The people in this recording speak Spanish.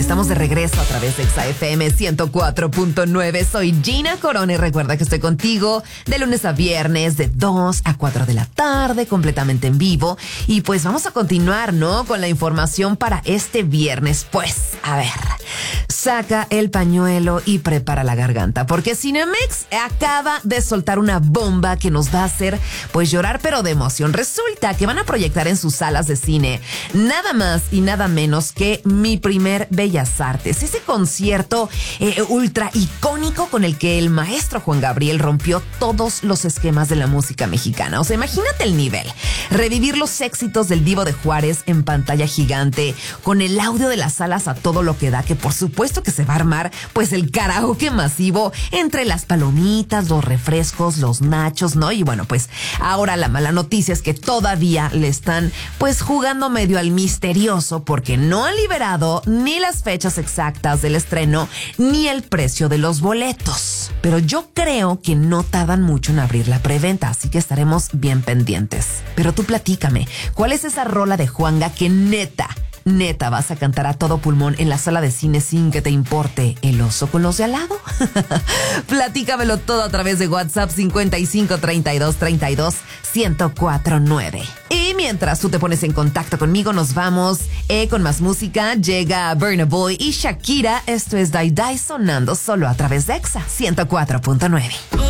Estamos de regreso a través de Exa FM 104.9. Soy Gina Corona y recuerda que estoy contigo de lunes a viernes de 2 a 4 de la tarde, completamente en vivo. Y pues vamos a continuar, ¿no? Con la información para este viernes. Pues, a ver, saca el pañuelo y prepara la garganta, porque Cinemex acaba de soltar una bomba que nos va a hacer pues llorar, pero de emoción. Resulta que van a proyectar en sus salas de cine nada más y nada menos que Mi Primer Bellas Artes, ese concierto ultra icónico con el que el maestro Juan Gabriel rompió todos los esquemas de la música mexicana. O sea, imagínate el nivel. Revivir los éxitos del Divo de Juárez en pantalla gigante, con el audio de las salas a todo lo que da, que por supuesto que se va a armar pues el karaoke masivo entre las palomitas, los refrescos, los nachos, ¿no? Y bueno, pues ahora la mala noticia es que todavía le están pues jugando medio al misterioso, porque no han liberado ni las fechas exactas del estreno ni el precio de los boletos. Pero yo creo que no tardan mucho en abrir la preventa, así que estaremos bien pendientes. Pero tú platícame, ¿cuál es esa rola de Juanga que neta vas a cantar a todo pulmón en la sala de cine sin que te importe el oso con los de al lado? Platícamelo todo a través de WhatsApp 55 32 32 1049. Y mientras tú te pones en contacto conmigo, nos vamos con más música. Llega Burna Boy y Shakira. Esto es Die Die sonando solo a través de Exa 104.9.